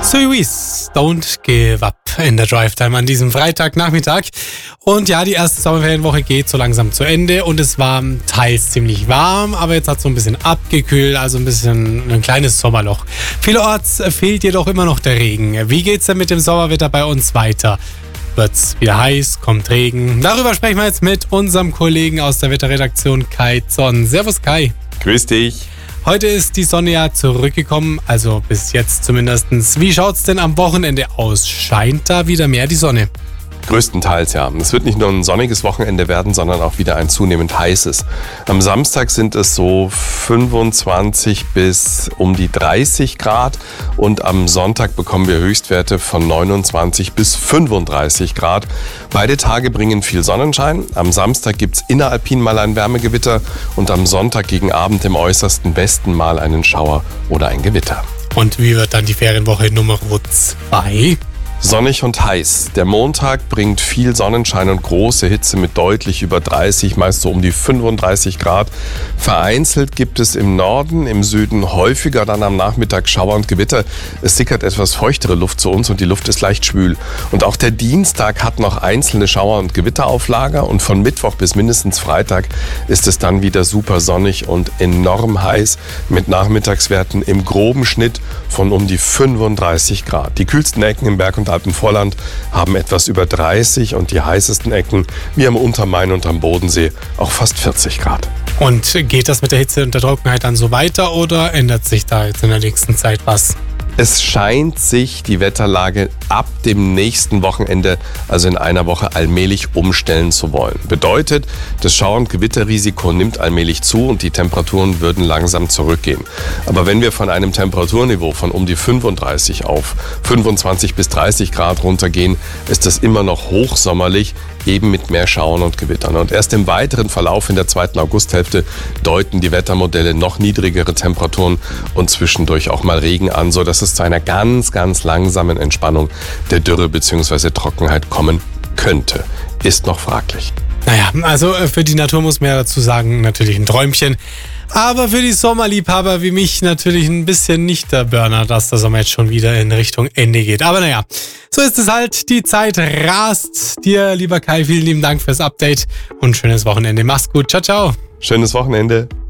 Suiz, Don't Give Up in der Drive-Time an diesem Freitagnachmittag. Und ja, die erste Sommerferienwoche geht so langsam zu Ende und es war teils ziemlich warm, aber jetzt hat es so ein bisschen abgekühlt, also ein kleines Sommerloch. Vielerorts fehlt jedoch immer noch der Regen. Wie geht's denn mit dem Sommerwetter bei uns weiter? Wird's wieder heiß, kommt Regen? Darüber sprechen wir jetzt mit unserem Kollegen aus der Wetterredaktion Kai Zorn. Servus Kai. Grüß dich. Heute ist die Sonne ja zurückgekommen, also bis jetzt zumindest. Wie schaut's denn am Wochenende aus? Scheint da wieder mehr die Sonne? Größtenteils ja. Es wird nicht nur ein sonniges Wochenende werden, sondern auch wieder ein zunehmend heißes. Am Samstag sind es so 25 bis um die 30 Grad und am Sonntag bekommen wir Höchstwerte von 29 bis 35 Grad. Beide Tage bringen viel Sonnenschein. Am Samstag gibt es inneralpin mal ein Wärmegewitter und am Sonntag gegen Abend im äußersten Westen mal einen Schauer oder ein Gewitter. Und wie wird dann die Ferienwoche Nummer 2? Sonnig und heiß. Der Montag bringt viel Sonnenschein und große Hitze mit deutlich über 30, meist so um die 35 Grad. Vereinzelt gibt es im Norden, im Süden häufiger dann am Nachmittag Schauer und Gewitter. Es sickert etwas feuchtere Luft zu uns und die Luft ist leicht schwül. Und auch der Dienstag hat noch einzelne Schauer- und Gewitter auf Lager und von Mittwoch bis mindestens Freitag ist es dann wieder super sonnig und enorm heiß mit Nachmittagswerten im groben Schnitt von um die 35 Grad. Die kühlsten Ecken im Berg- und Alpenvorland haben etwas über 30 und die heißesten Ecken, wie am Untermain und am Bodensee, auch fast 40 Grad. Und geht das mit der Hitze und der Trockenheit dann so weiter oder ändert sich da jetzt in der nächsten Zeit was? Es scheint sich die Wetterlage ab dem nächsten Wochenende, also in einer Woche, allmählich umstellen zu wollen. Bedeutet, das Schauer- und Gewitterrisiko nimmt allmählich zu und die Temperaturen würden langsam zurückgehen. Aber wenn wir von einem Temperaturniveau von um die 35 auf 25 bis 30 Grad runtergehen, ist das immer noch hochsommerlich, eben mit mehr Schauern und Gewittern. Und erst im weiteren Verlauf in der zweiten Augusthälfte deuten die Wettermodelle noch niedrigere Temperaturen und zwischendurch auch mal Regen an, sodass es zu einer ganz, ganz langsamen Entspannung der Dürre bzw. Trockenheit kommen könnte. Ist noch fraglich. Naja, also für die Natur muss man ja dazu sagen, natürlich ein Träumchen. Aber für die Sommerliebhaber wie mich natürlich ein bisschen nicht der Burner, dass der Sommer jetzt schon wieder in Richtung Ende geht. Aber naja, so ist es halt. Die Zeit rast. Dir, lieber Kai, vielen lieben Dank fürs Update und schönes Wochenende. Mach's gut. Ciao, ciao. Schönes Wochenende.